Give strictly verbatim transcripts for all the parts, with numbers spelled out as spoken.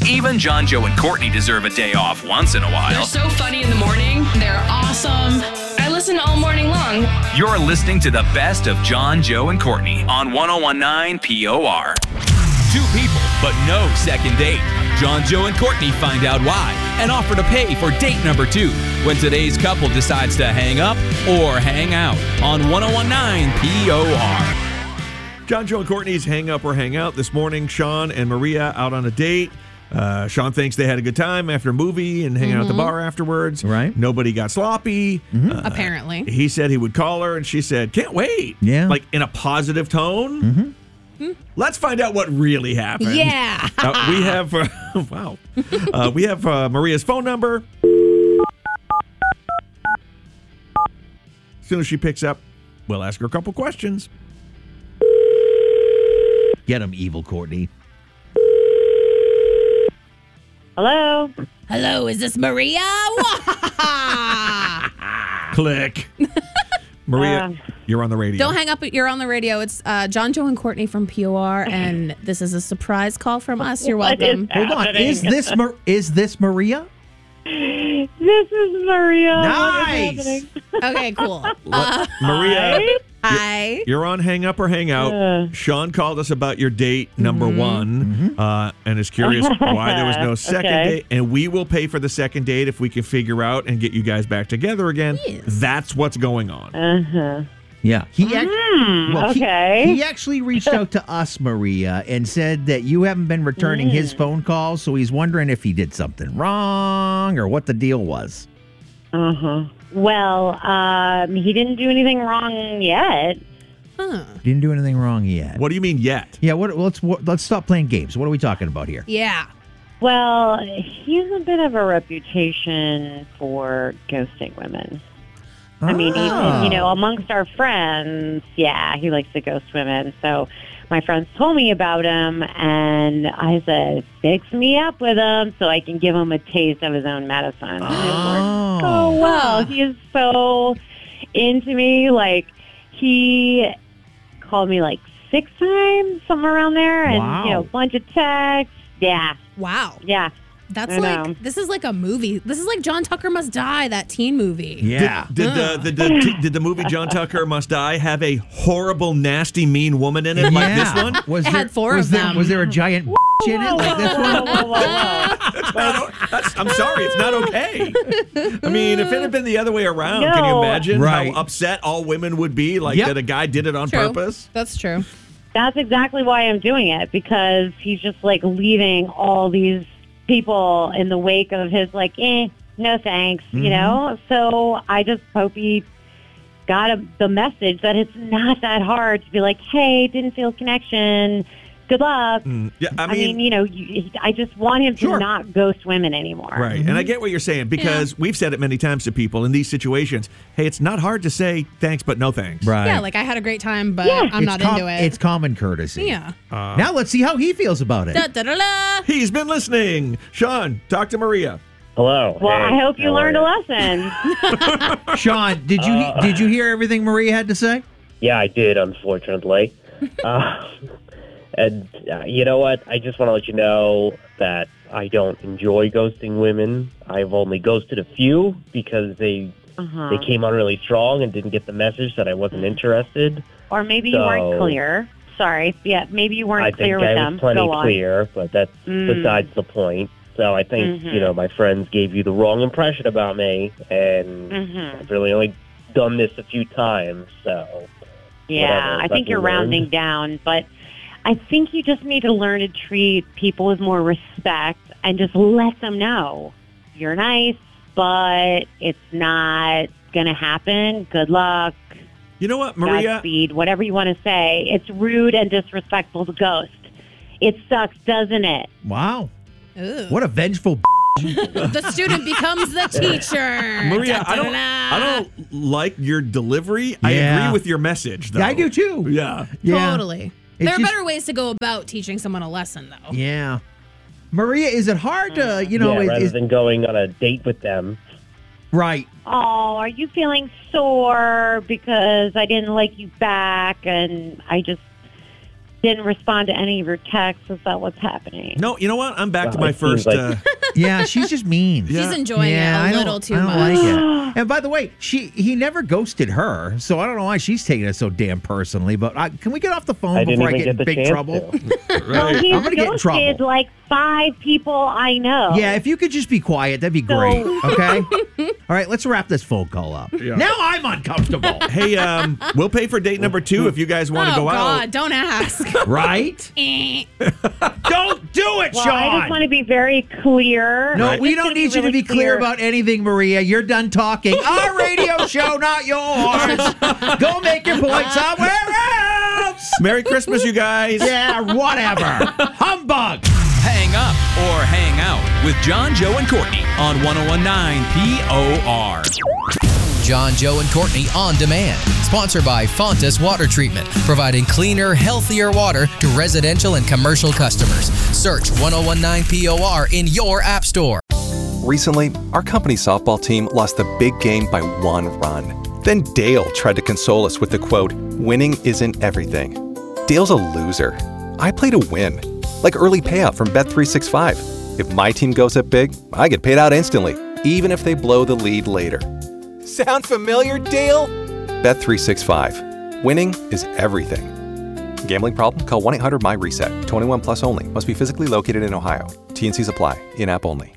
Even John, Joe, and Courtney deserve a day off once in a while. They're so funny in the morning. They're awesome. I listen all morning long. You're listening to the best of John, Joe, and Courtney on one oh one point nine P O R. Two people, but no second date. John, Joe, and Courtney find out why and offer to pay for date number two when today's couple decides to hang up or hang out on one oh one point nine P O R. John, Joe, and Courtney's Hang Up or Hang Out. This morning, Sean and Maria out on a date. Uh, Sean thinks they had a good time after a movie and hanging mm-hmm. out at the bar afterwards. Right. Nobody got sloppy. Mm-hmm. Uh, Apparently. He said he would call her, and she said, can't wait. Yeah. Like in a positive tone. Mm-hmm. Let's find out what really happened. Yeah. uh, we have, uh, wow. Uh, we have uh, Maria's phone number. As soon as she picks up, we'll ask her a couple questions. Get him, evil Courtney. Hello. Hello, is this Maria? Click. Maria, Uh, you're on the radio. Don't hang up. You're on the radio. It's uh, John, Joe, and Courtney from P O R, and this is a surprise call from us. You're What welcome. is Hold on. happening? Is this Mar- is this Maria? This is Maria. Nice. What is happening? Okay, cool. Let- Maria, Hi. you're on Hang Up or Hang Out. Uh. Sean called us about your date number Mm-hmm. one uh, and is curious why there was no second Okay. date. And we will pay for the second date if we can figure out and get you guys back together again. Yes. That's what's going on. Uh-huh. Yeah. He act- Hmm, well, he- okay. He, actually reached out to us, Maria, and said that you haven't been returning his Mm. phone calls, so he's wondering if he did something wrong or what the deal was. Uh-huh. Well, um, he didn't do anything wrong yet. Huh. Didn't do anything wrong yet. What do you mean yet? Yeah. What? Let's what, let's stop playing games. What are we talking about here? Yeah. Well, he has a bit of a reputation for ghosting women. I mean, Oh. even, you know, amongst our friends, yeah, he likes to ghost women. So my friends told me about him, and I said, fix me up with him so I can give him a taste of his own medicine. And it worked so Oh. well. He is so into me. Like, he called me like six times, somewhere around there, and, Wow. you know, a bunch of texts. Yeah, Wow. yeah. That's I like know. this is like a movie. This is like John Tucker Must Die, that teen movie. Yeah. Did, did, the, the, the, did the movie John Tucker Must Die have a horrible, nasty, mean woman in it like this one? Was It there, had four was of there, them. Was there a giant in it like this one? Whoa, whoa, whoa. That's not, that's, I'm sorry, it's not okay. I mean, if it had been the other way around, can you No. imagine Right. how upset all women would be, like Yep. that a guy did it on True. purpose? That's true. That's exactly why I'm doing it, because he's just like leaving all these people in the wake of his like, eh, no thanks, you know? So I just hope he got a, the message that it's not that hard to be like, hey, didn't feel connection. Good luck. Mm, yeah, I I mean, mean, you know, you, I just want him Sure. to not ghost women anymore. right. And I get what you're saying because we've said it many times to people in these situations. Hey, it's not hard to say thanks, but no thanks. Right. Yeah, like I had a great time, but Yeah. I'm It's not com- into it. It's common courtesy. yeah. Now let's see how he feels about it. Da, da, da, da. He's been listening. Sean, talk to Maria. Hello. Well, Hey, I hope you how learned a are lesson. Sean, did you he- did you hear everything Maria had to say? Yeah, I did, unfortunately. uh, and uh, you know what? I just want to let you know that I don't enjoy ghosting women. I've only ghosted a few because they Uh-huh. they came on really strong and didn't get the message that I wasn't interested. Or maybe you So- weren't clear. Sorry. Yeah, maybe you weren't I clear think with I them. was plenty Go on. clear, but that's Mm. besides the point. So I think, Mhm. you know, my friends gave you the wrong impression about me, and Mhm. I've really only done this a few times, so... Yeah, whatever, I think you're lesson learned. rounding down, but I think you just need to learn to treat people with more respect and just let them know you're nice, but it's not going to happen. Good luck, You know what, Maria? Godspeed, whatever you want to say. It's rude and disrespectful to ghost. It sucks, doesn't it? Wow. Ooh. What a vengeful The student becomes the teacher. Maria, Da, I da, don't, da, I da. don't like your delivery. I Yeah. agree with your message, though. Yeah, I do too. Yeah. Yeah. Totally. It's There are just- better ways to go about teaching someone a lesson, though. Yeah. Maria, is it hard to, you know, yeah, is, rather is- than going on a date with them. right. Oh, are you feeling sore because I didn't like you back and I just didn't respond to any of your texts. Is that what's happening? No, you know what? I'm back Well, to my it seems first. like- uh, Yeah, she's just mean. Yeah. She's enjoying yeah, it I a don't- little too I don't much. like it. And by the way, she he never ghosted her, so I don't know why she's taking it so damn personally. But I, can we get off the phone I didn't before I even get in get the big chance trouble? to. Well, he's I'm gonna get in ghosted trouble. like five people I know. Yeah, if you could just be quiet, that'd be great. Okay. All right, let's wrap this phone call up. Yeah. Now I'm uncomfortable. hey, um, we'll pay for date number two if you guys want to Oh, go God, out. don't ask. Right? Eh. Don't do it, Well, Sean. I just want to be very clear. No, I'm we just don't gonna need you to really be clear about anything, Maria. You're done talking. Our radio show, not yours. Go make your point somewhere else. Merry Christmas, you guys. Yeah, whatever. Humbug. Hang up or hang out with John, Joe, and Courtney on ten nineteen P O R. John, Joe, and Courtney On Demand. Sponsored by Fontas Water Treatment, providing cleaner, healthier water to residential and commercial customers. Search ten nineteen P O R in your app store. Recently, our company softball team lost the big game by one run. Then Dale tried to console us with the quote, "Winning isn't everything." Dale's a loser. I play to win. Like early payout from Bet three sixty-five. If my team goes up big, I get paid out instantly, even if they blow the lead later. Sound familiar, Dale? Bet three sixty-five. Winning is everything. Gambling problem? Call one eight hundred M Y reset. twenty-one plus only. Must be physically located in Ohio. T and Cs apply. In-app only.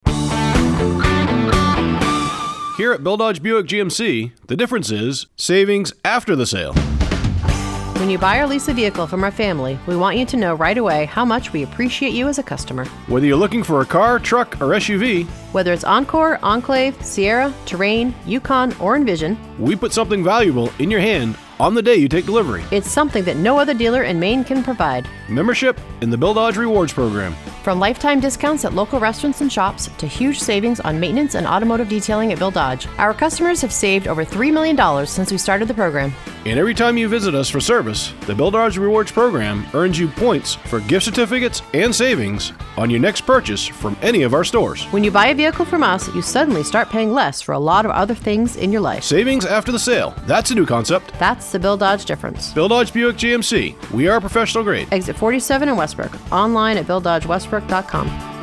Here at Bill Dodge Buick G M C, the difference is savings after the sale. When you buy or lease a vehicle from our family, we want you to know right away how much we appreciate you as a customer. Whether you're looking for a car, truck, or S U V, Whether it's Encore, Enclave, Sierra, Terrain, Yukon, or Envision, we put something valuable in your hand on the day you take delivery. it's something that no other dealer in Maine can provide. Membership in the Bill Dodge Rewards Program. From lifetime discounts at local restaurants and shops to huge savings on maintenance and automotive detailing at Bill Dodge, our customers have saved over three million dollars since we started the program. And every time you visit us for service, the Bill Dodge Rewards Program earns you points for gift certificates and savings on your next purchase from any of our stores. When you buy a vehicle from us, you suddenly start paying less for a lot of other things in your life. Savings after the sale. That's a new concept. That's the Bill Dodge difference. Bill Dodge Buick G M C. We are professional grade. Exit forty-seven in Westbrook. Online at bill dodge westbrook dot com.